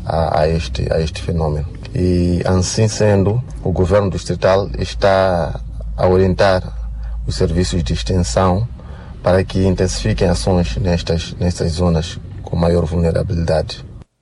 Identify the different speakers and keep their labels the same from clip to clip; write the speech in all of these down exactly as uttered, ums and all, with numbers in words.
Speaker 1: a, a, este, a este fenômeno. E, assim sendo, o governo distrital está a orientar os serviços de extensão para que intensifiquem ações nestas, nestas zonas com maior vulnerabilidade.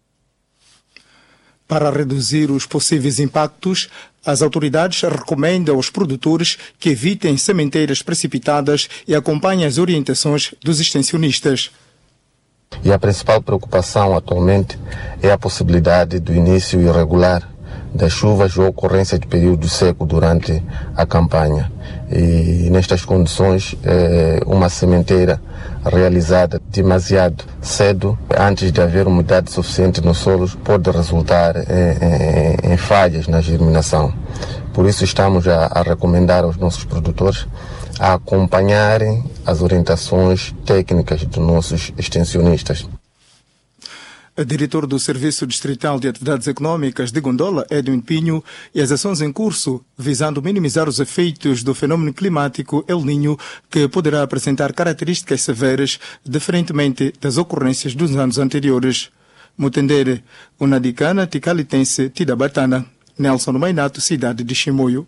Speaker 2: Para reduzir os possíveis impactos, as autoridades recomendam aos produtores que evitem sementeiras precipitadas e acompanhem as orientações dos extensionistas.
Speaker 1: E a principal preocupação atualmente é a possibilidade do início irregular das chuvas ou ocorrência de período seco durante a campanha. E nestas condições, uma sementeira realizada demasiado cedo, antes de haver umidade suficiente no solo, pode resultar em, em, em falhas na germinação. Por isso estamos a, a recomendar aos nossos produtores a acompanharem as orientações técnicas dos nossos extensionistas.
Speaker 2: O diretor do Serviço Distrital de Atividades Econômicas de Gondola, Edwin Pinho, e as ações em curso visando minimizar os efeitos do fenômeno climático El Niño, que poderá apresentar características severas, diferentemente das ocorrências dos anos anteriores. Mutendere, Unadicana, Ticalitense, Tidabatana. Nelson Mainato, cidade de Chimoio.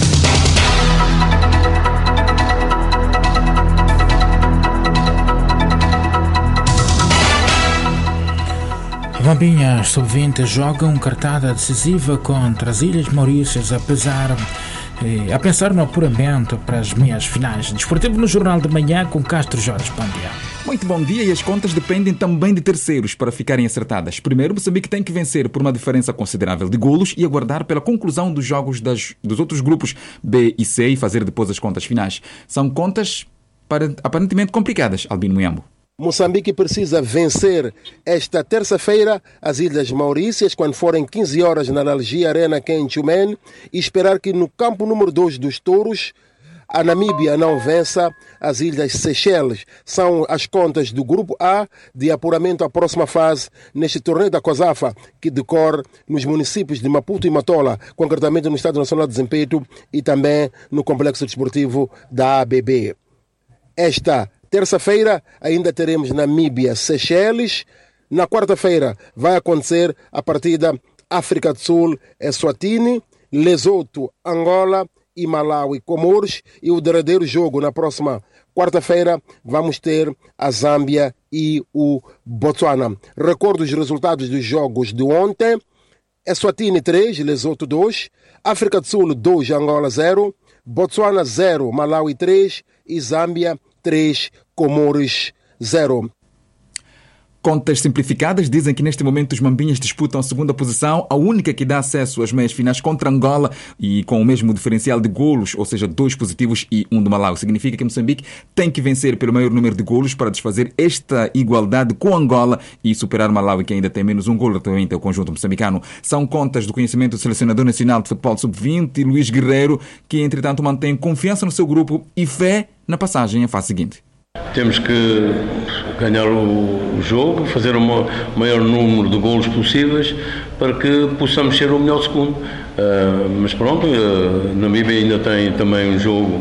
Speaker 3: Mambinhas sub vinte jogam cartada decisiva contra as Ilhas Maurícias, apesar eh, a pensar no apuramento para as meias finais. Desportivo no Jornal de Manhã com Castro Jorge Pandia.
Speaker 4: Muito bom dia, e as contas dependem também de terceiros para ficarem acertadas. Primeiro, Moçambique tem que vencer por uma diferença considerável de golos e aguardar pela conclusão dos jogos das, dos outros grupos B e C e fazer depois as contas finais. São contas para, aparentemente complicadas, Albino Muiambo.
Speaker 5: Moçambique precisa vencer esta terça-feira as Ilhas Maurícias, quando forem quinze horas na Algia Arena, aqui em Tchumene, e esperar que no campo número dois dos Touros a Namíbia não vença as Ilhas Seychelles. São as contas do Grupo A de apuramento à próxima fase neste torneio da COSAFA, que decorre nos municípios de Maputo e Matola, concretamente no Estádio Nacional de Desempenho e também no Complexo Desportivo da A B B. Esta terça-feira ainda teremos Namíbia, Seychelles. Na quarta-feira vai acontecer a partida África do Sul, Eswatini, Lesoto, Angola e Malawi, Comores. E o derradeiro jogo na próxima quarta-feira vamos ter a Zâmbia e o Botsuana. Recordo os resultados dos jogos de ontem. Eswatini três, Lesoto dois, África do Sul dois, Angola zero, Botsuana zero, Malawi três e Zâmbia três, Comores zero.
Speaker 4: Contas simplificadas dizem que neste momento os Mambinhas disputam a segunda posição, a única que dá acesso às meias finais contra Angola e com o mesmo diferencial de golos, ou seja, dois positivos e um do Malawi. Significa que Moçambique tem que vencer pelo maior número de golos para desfazer esta igualdade com Angola e superar Malawi, que ainda tem menos um golo relativamente ao conjunto moçambicano. São contas do conhecimento do selecionador nacional de futebol sub vinte, Luís Guerreiro, que entretanto mantém confiança no seu grupo e fé na passagem à fase seguinte.
Speaker 6: Temos que ganhar o jogo, fazer o maior número de golos possíveis para que possamos ser o melhor segundo. Uh, mas pronto, uh, Namíbia ainda tem também um jogo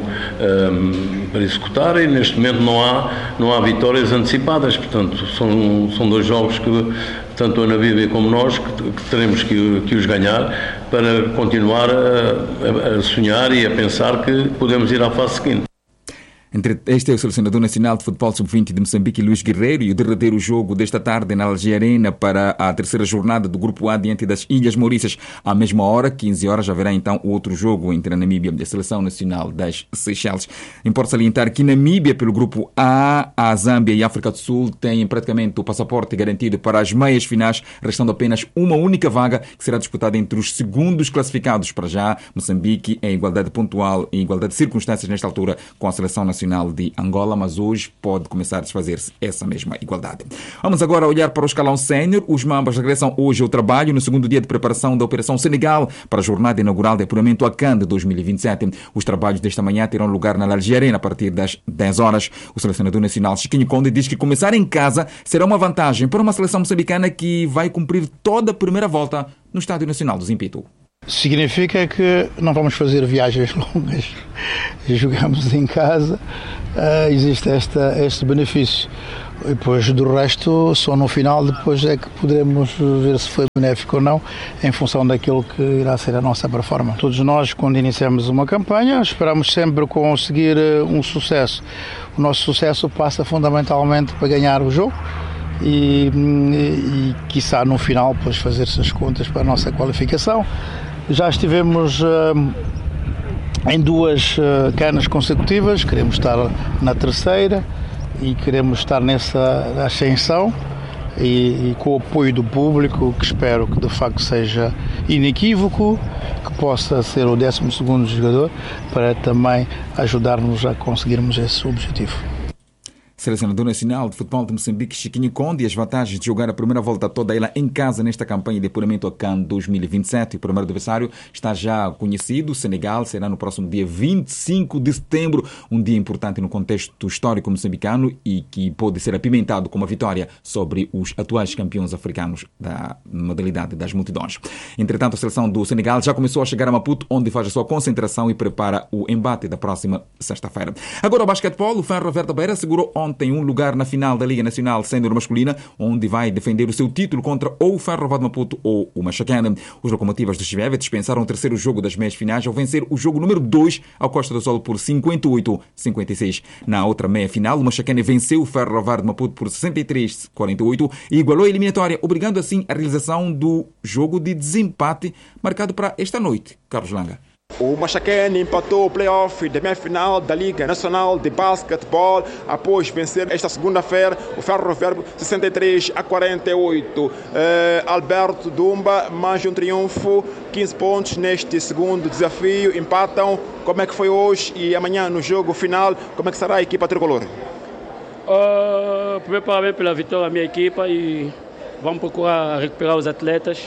Speaker 6: uh, para executar e neste momento não há, não há vitórias antecipadas. Portanto, são, são dois jogos que tanto a Namíbia como nós que, que teremos que, que os ganhar para continuar a, a sonhar e a pensar que podemos ir à fase seguinte.
Speaker 4: Este é o selecionador nacional de futebol sub vinte de Moçambique, Luís Guerreiro, e o derradeiro jogo desta tarde na Algia Arena para a terceira jornada do Grupo A diante das Ilhas Maurícias. À mesma hora, quinze horas, haverá então o outro jogo entre a Namíbia e a Seleção Nacional das Seychelles. Importa salientar que Namíbia, pelo Grupo A, a Zâmbia e a África do Sul têm praticamente o passaporte garantido para as meias finais, restando apenas uma única vaga que será disputada entre os segundos classificados. Para já, Moçambique em igualdade pontual e igualdade de circunstâncias nesta altura com a Seleção Nacional de Angola, mas hoje pode começar a desfazer-se essa mesma igualdade. Vamos agora olhar para o escalão sénior. Os Mambas regressam hoje ao trabalho no segundo dia de preparação da Operação Senegal para a jornada inaugural de apuramento à CAN de dois mil e vinte e sete. Os trabalhos desta manhã terão lugar na Algia Arena a partir das dez horas. O selecionador nacional Chiquinho Conde diz que começar em casa será uma vantagem para uma seleção moçambicana que vai cumprir toda a primeira volta no Estádio Nacional do Zimpeto.
Speaker 7: Significa que não vamos fazer viagens longas, jogamos em casa, uh, existe esta, este benefício. E depois do resto, só no final, depois é que poderemos ver se foi benéfico ou não, em função daquilo que irá ser a nossa performance. Todos nós, quando iniciamos uma campanha, esperamos sempre conseguir um sucesso. O nosso sucesso passa fundamentalmente para ganhar o jogo e, e, e quiçá no final, depois fazer-se as contas para a nossa qualificação. Já estivemos uh, em duas uh, canas consecutivas, queremos estar na terceira e queremos estar nessa ascensão e, e com o apoio do público, que espero que de facto seja inequívoco, que possa ser o décimo segundo jogador para também ajudar-nos a conseguirmos esse objetivo.
Speaker 4: Selecionador Nacional de Futebol de Moçambique, Chiquinho Conde, e as vantagens de jogar a primeira volta toda ela em casa nesta campanha de apuramento a CAN dois mil e vinte e sete. O primeiro adversário está já conhecido, o Senegal, será no próximo dia vinte e cinco de setembro, um dia importante no contexto histórico moçambicano e que pode ser apimentado com uma vitória sobre os atuais campeões africanos da modalidade das multidões. Entretanto, a seleção do Senegal já começou a chegar a Maputo, onde faz a sua concentração e prepara o embate da próxima sexta-feira. Agora o basquetebol, o Ferro Verde Beira segurou tem um lugar na final da Liga Nacional Sénior Masculina, onde vai defender o seu título contra ou o Ferro Verde Maputo ou o Machacana. Os locomotivas do Chiveve dispensaram o terceiro jogo das meias finais ao vencer o jogo número dois ao Costa do Sol por cinquenta e oito a cinquenta e seis. Na outra meia final, o Machacana venceu o Ferro Verde Maputo por sessenta e três a quarenta e oito e igualou a eliminatória, obrigando assim a realização do jogo de desempate marcado para esta noite. Carlos Langa.
Speaker 8: O Machacane empatou o play-off da meia-final da Liga Nacional de Basquetebol após vencer esta segunda-feira o Ferro Verde sessenta e três a quarenta e oito. Eh, Alberto Dumba, mais um triunfo, quinze pontos neste segundo desafio, empatam. Como é que foi hoje e amanhã no jogo final, como é que será a equipa tricolor?
Speaker 9: Uh, primeiro, parabéns pela vitória da minha equipa e vamos procurar recuperar os atletas.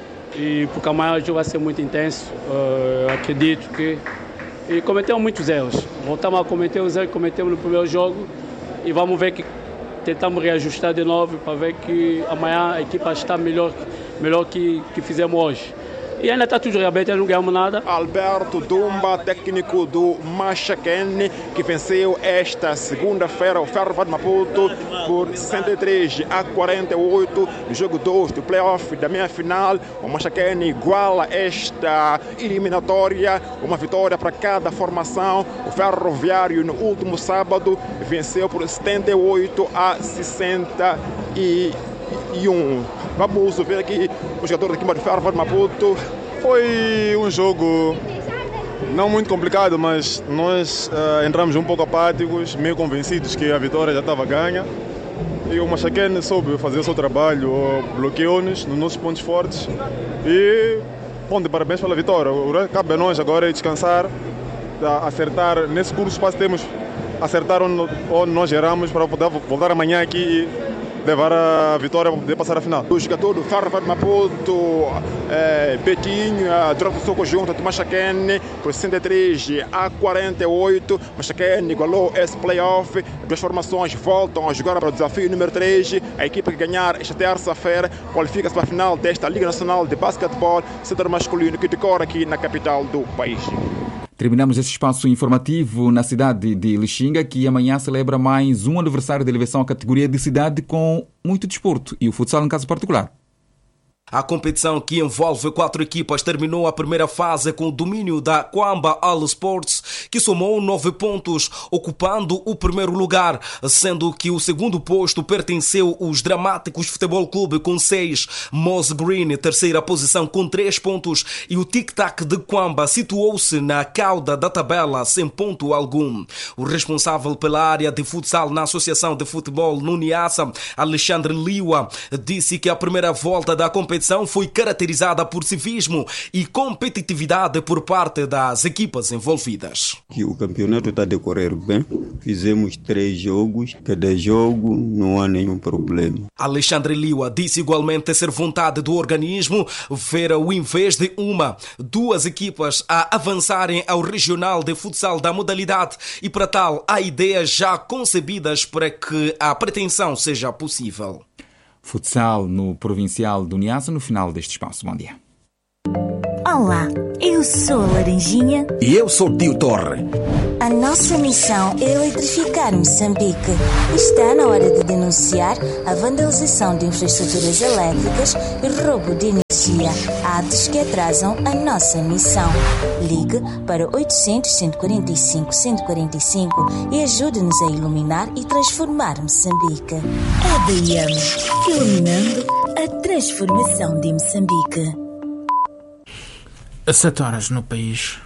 Speaker 9: E porque amanhã o jogo vai ser muito intenso, uh, acredito que... E cometemos muitos erros, voltamos a cometer os erros que cometemos no primeiro jogo e vamos ver que tentamos reajustar de novo para ver que amanhã a equipa está melhor, melhor que, que fizemos hoje. E ainda está tudo aberto, não ganhamos nada.
Speaker 8: Alberto Dumba, técnico do Machacane, que venceu esta segunda-feira o Ferro Verde Maputo por sessenta e três a quarenta e oito no jogo dois do play-off da meia-final. O Machacane iguala esta eliminatória, uma vitória para cada formação. O Ferroviário no último sábado venceu por setenta e oito a sessenta e um. Vamos ver aqui o jogador da equipa do Ferro Verde Maputo.
Speaker 10: Foi um jogo não muito complicado, mas nós uh, entramos um pouco apáticos, meio convencidos que a vitória já estava ganha. E o Machacane soube fazer o seu trabalho, bloqueou-nos nos nossos pontos fortes. E, bom, de parabéns pela vitória. Cabe a nós agora descansar, acertar. Nesse curto espaço temos acertar onde, onde nós geramos para poder voltar amanhã aqui e levar a vitória para poder passar a final.
Speaker 8: O jogador do Ferro Verde Maputo, é, Betinho, troca o seu conjunto do Machacane por sessenta e três a quarenta e oito. Machacane igualou esse play-off. Duas formações voltam a jogar para o desafio número três. A equipa que ganhar esta terça-feira qualifica-se para a final desta Liga Nacional de Basquetebol Sénior Masculino, que decorre aqui na capital do país.
Speaker 4: Terminamos esse espaço informativo na cidade de Lixinga, que amanhã celebra mais um aniversário de elevação à categoria de cidade com muito desporto e o futsal em caso particular.
Speaker 11: A competição, que envolve quatro equipas, terminou a primeira fase com o domínio da Kwamba All Sports, que somou nove pontos, ocupando o primeiro lugar, sendo que o segundo posto pertenceu aos Dramáticos Futebol Clube com seis, Moss Green, terceira posição com três pontos, e o Tic Tac de Kwamba situou-se na cauda da tabela sem ponto algum. O responsável pela área de futsal na Associação de Futebol no Niassa, Alexandre Liwa, disse que a primeira volta da competição foi caracterizada por civismo e competitividade por parte das equipas envolvidas.
Speaker 12: O campeonato está a decorrer bem. Fizemos três jogos. Cada jogo não há nenhum problema.
Speaker 11: Alexandre Liwa disse igualmente ser vontade do organismo ver o invés de uma, duas equipas a avançarem ao regional de futsal da modalidade e para tal há ideias já concebidas para que a pretensão seja possível.
Speaker 4: Futsal no provincial do Niassa no final deste espaço. Bom dia.
Speaker 13: Olá, eu sou a Laranjinha.
Speaker 14: E eu sou o Tio Torre.
Speaker 13: A nossa missão é eletrificar Moçambique. Está na hora de denunciar a vandalização de infraestruturas elétricas e roubo de energia, atos que atrasam a nossa missão. Ligue para oitocentos, cento e quarenta e cinco, cento e quarenta e cinco e ajude-nos a iluminar e transformar Moçambique. A D I M, iluminando a transformação de Moçambique.
Speaker 3: Sete horas no país.